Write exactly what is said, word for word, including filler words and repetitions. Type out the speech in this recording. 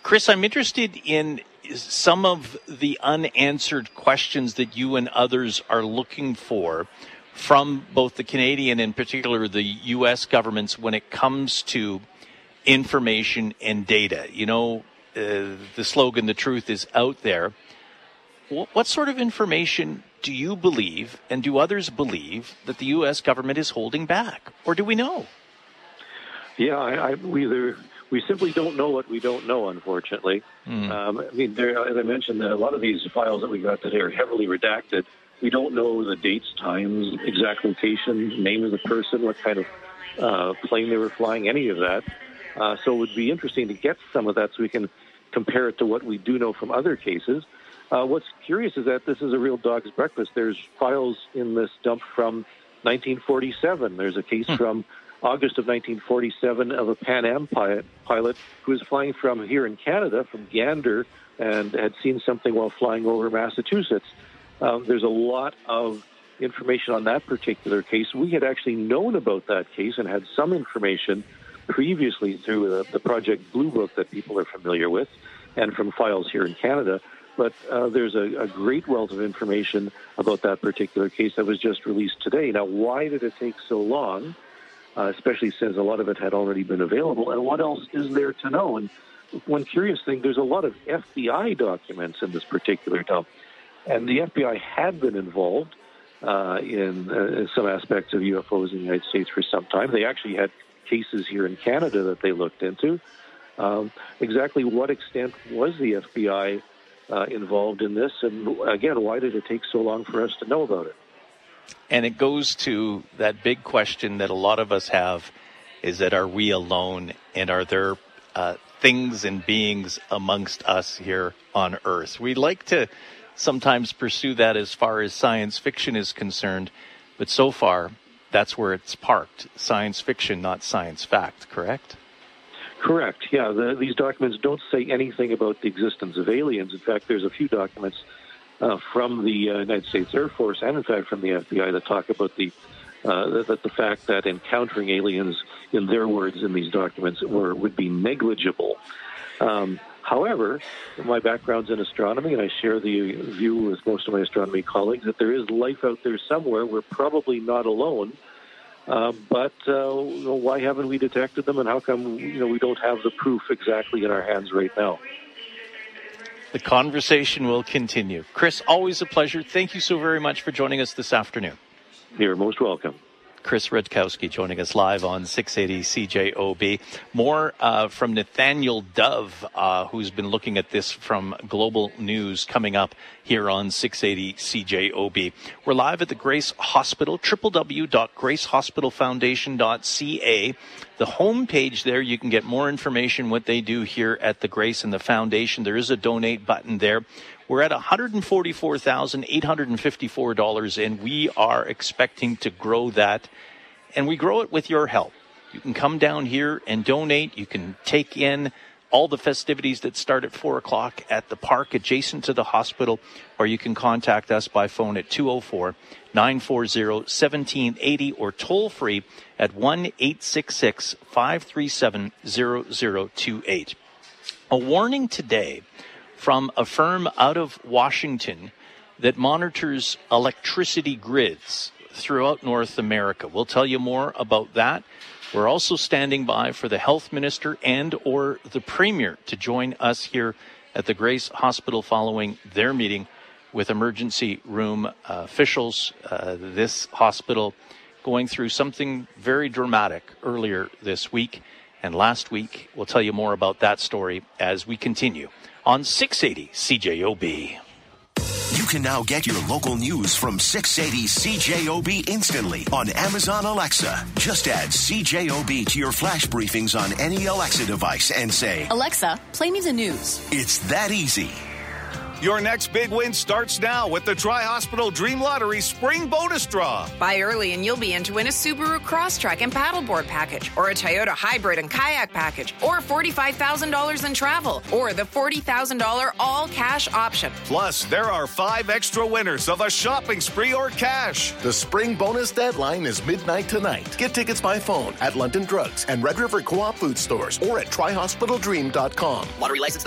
Chris, I'm interested in some of the unanswered questions that you and others are looking for from both the Canadian and in particular the U S governments when it comes to information and data. You know, uh, the slogan, "The truth is out there." What, what sort of information do you believe, and do others believe, that the U S government is holding back? Or do we know? Yeah, I, I, we either, we simply don't know what we don't know, unfortunately. Mm. Um, I mean, there, as I mentioned, a lot of these files that we got today are heavily redacted. We don't know the dates, times, exact location, name of the person, what kind of uh, plane they were flying, any of that. Uh, so it would be interesting to get some of that so we can compare it to what we do know from other cases. Uh, what's curious is that this is a real dog's breakfast. There's files in this dump from nineteen forty-seven. There's a case hmm. from August of nineteen forty-seven of a Pan Am pilot, pilot who was flying from here in Canada, from Gander, and had seen something while flying over Massachusetts. Um, there's a lot of information on that particular case. We had actually known about that case and had some information previously through the, the Project Blue Book that people are familiar with and from files here in Canada. But uh, there's a, a great wealth of information about that particular case that was just released today. Now, why did it take so long, uh, especially since a lot of it had already been available? And what else is there to know? And one curious thing, there's a lot of F B I documents in this particular dump. And the F B I had been involved uh, in uh, some aspects of U F Os in the United States for some time. They actually had cases here in Canada that they looked into. Um, exactly what extent was the F B I uh, involved in this? And again, why did it take so long for us to know about it? And it goes to that big question that a lot of us have, is that are we alone, and are there uh, things and beings amongst us here on Earth? We like to sometimes pursue that as far as science fiction is concerned, but so far, that's where it's parked. Science fiction, not science fact, correct? Correct, yeah. The, these documents don't say anything about the existence of aliens. In fact, there's a few documents uh, from the uh, United States Air Force and, in fact, from the F B I that talk about the, uh, the, the fact that encountering aliens, in their words in these documents, were, would be negligible. Um, However, my background's in astronomy, and I share the view with most of my astronomy colleagues that there is life out there somewhere. We're probably not alone, uh, but uh, why haven't we detected them, and how come you know we don't have the proof exactly in our hands right now? The conversation will continue. Chris, always a pleasure. Thank you so very much for joining us this afternoon. You're most welcome. Chris Rutkowski joining us live on six eighty C J O B. More uh, from Nathaniel Dove, uh, who's been looking at this from Global News, coming up here on six eighty C J O B. We're live at the Grace Hospital, w w w dot grace hospital foundation dot c a. The homepage there, you can get more information what they do here at the Grace and the Foundation. There is a donate button there. We're at one hundred forty-four thousand eight hundred fifty-four dollars, and we are expecting to grow that. And we grow it with your help. You can come down here and donate. You can take in all the festivities that start at four o'clock at the park adjacent to the hospital, or you can contact us by phone at two oh four, nine four zero, one seven eight zero or toll free at one eight six six, five three seven, zero zero two eight. A warning today from a firm out of Washington that monitors electricity grids throughout North America. We'll tell you more about that. We're also standing by for the health minister and or the premier to join us here at the Grace Hospital following their meeting with emergency room uh, officials. Uh, this hospital going through something very dramatic earlier this week and last week. We'll tell you more about that story as we continue on six eighty C J O B. You can now get your local news from six eighty C J O B instantly on Amazon Alexa. Just add C J O B to your flash briefings on any Alexa device and say, Alexa, play me the news. It's that easy. Your next big win starts now with the Tri-Hospital Dream Lottery Spring Bonus Draw. Buy early and you'll be in to win a Subaru Crosstrek and paddleboard package, or a Toyota Hybrid and kayak package, or forty-five thousand dollars in travel, or the forty thousand dollars all-cash option. Plus, there are five extra winners of a shopping spree or cash. The spring bonus deadline is midnight tonight. Get tickets by phone at London Drugs and Red River Co-op food stores or at tri hospital dream dot com. Lottery license